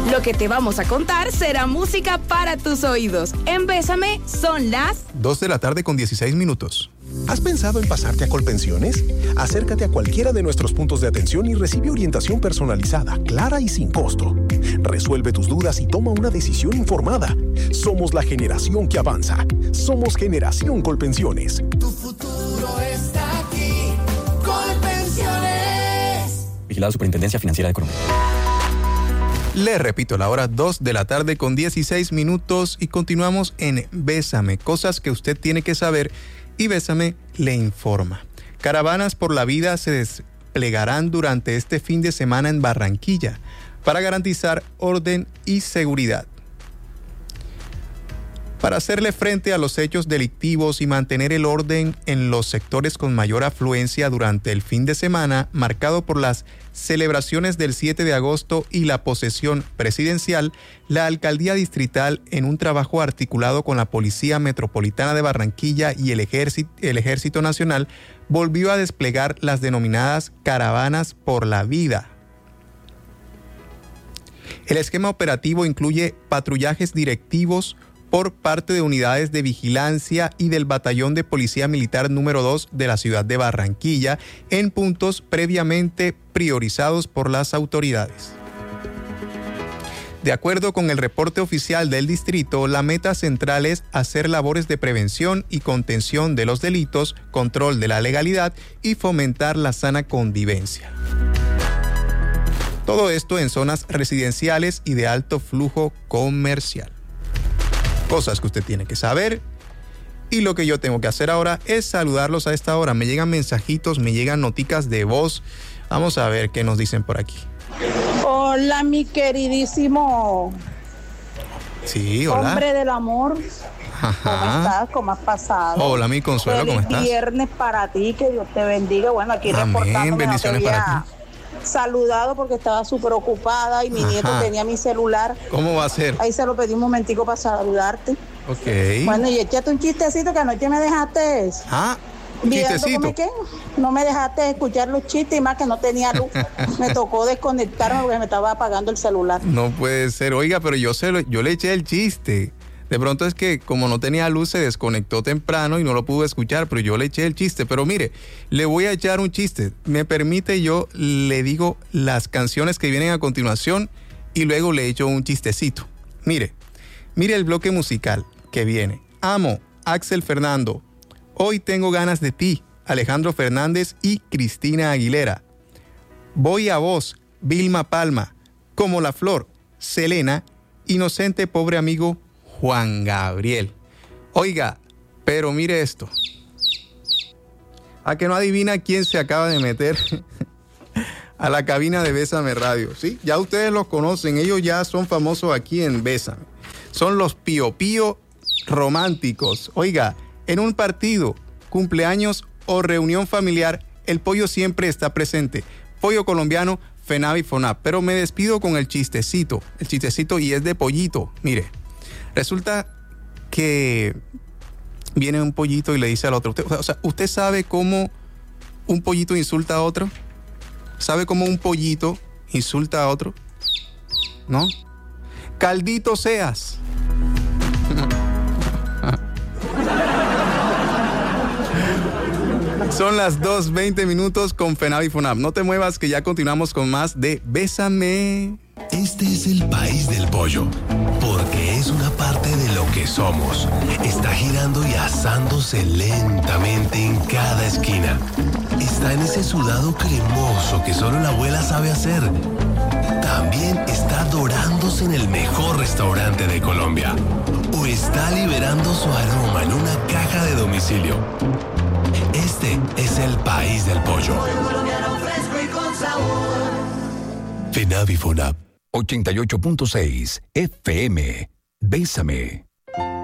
Lo que te vamos a contar será música para tus oídos. En Bésame son las 2:16 p.m. ¿Has pensado en pasarte a Colpensiones? Acércate a cualquiera de nuestros puntos de atención y recibe orientación personalizada, clara y sin costo. Resuelve tus dudas y toma una decisión informada. Somos la generación que avanza. Somos Generación Colpensiones. Tu futuro está aquí. Colpensiones. Vigilado Superintendencia Financiera de Colombia. Le repito, la hora 2:16 p.m. y continuamos en Bésame, cosas que usted tiene que saber, y Bésame le informa. Caravanas por la vida se desplegarán durante este fin de semana en Barranquilla para garantizar orden y seguridad. Para hacerle frente a los hechos delictivos y mantener el orden en los sectores con mayor afluencia durante el fin de semana, marcado por las celebraciones del 7 de agosto y la posesión presidencial, la Alcaldía Distrital, en un trabajo articulado con la Policía Metropolitana de Barranquilla y el Ejército Nacional, volvió a desplegar las denominadas Caravanas por la Vida. El esquema operativo incluye patrullajes directivos por parte de unidades de vigilancia y del Batallón de Policía Militar número 2 de la ciudad de Barranquilla en puntos previamente priorizados por las autoridades. De acuerdo con el reporte oficial del distrito, la meta central es hacer labores de prevención y contención de los delitos, control de la legalidad y fomentar la sana convivencia. Todo esto en zonas residenciales y de alto flujo comercial. Cosas que usted tiene que saber, y lo que yo tengo que hacer ahora es saludarlos a esta hora. Me llegan mensajitos, me llegan noticas de voz. Vamos a ver qué nos dicen por aquí. Hola, mi queridísimo. Sí, hola. Hombre del amor. Ajá. ¿Cómo estás? ¿Cómo has pasado? Hola, mi Consuelo, ¿cómo estás? Viernes para ti, que Dios te bendiga. Bueno, aquí reportando, bendiciones para ti. Saludado porque estaba súper ocupada y mi nieto tenía mi celular. ¿Cómo va a ser? Ahí se lo pedí un momentico para saludarte. Ok. Bueno, y échate un chistecito que anoche me dejaste. Chistecito. ¿Qué? No me dejaste escuchar los chistes y más que no tenía luz. Me tocó desconectarme porque me estaba apagando el celular. No puede ser. Oiga, pero yo le eché el chiste. De pronto es que como no tenía luz se desconectó temprano y no lo pudo escuchar, pero yo le eché el chiste. Pero mire, le voy a echar un chiste. Me permite, yo le digo las canciones que vienen a continuación y luego le echo un chistecito. Mire el bloque musical que viene. Amo, Axel Fernando. Hoy tengo ganas de ti, Alejandro Fernández y Cristina Aguilera. Voy a vos, Vilma Palma. Como la flor, Selena. Inocente, pobre amigo, Juan Gabriel. Oiga, pero mire esto. ¿A que no adivina quién se acaba de meter a la cabina de Bésame Radio? ¿Sí? Ya ustedes los conocen, ellos ya son famosos aquí en Bésame. Son los Pío Pío románticos. Oiga, en un partido, cumpleaños o reunión familiar, el pollo siempre está presente. Pollo colombiano, FENAVI FONAP. Pero me despido con el chistecito y es de pollito. Mire. Resulta que viene un pollito y le dice al otro, ¿usted sabe cómo un pollito insulta a otro? ¿Sabe cómo un pollito insulta a otro? ¿No? Caldito seas. Son las 2:20 p.m. con FENAVI FONAP. No te muevas que ya continuamos con más de Bésame. Este es el país del pollo, porque es una parte de lo que somos. Está girando y asándose lentamente en cada esquina. Está en ese sudado cremoso que solo la abuela sabe hacer. También está dorándose en el mejor restaurante de Colombia. O está liberando su aroma en una caja de domicilio. Este es el país del pollo. FENAVI FONAP 88.6 FM. Bésame.